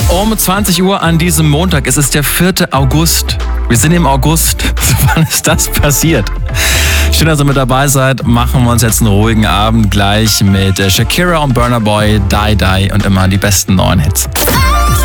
Um 20 Uhr an diesem Montag. Es ist der 4. August. Wir sind im August. Wann ist das passiert? Schön, dass ihr mit dabei seid. Machen wir uns jetzt einen ruhigen Abend gleich mit Shakira und Burna Boy, Die Die und immer die besten neuen Hits.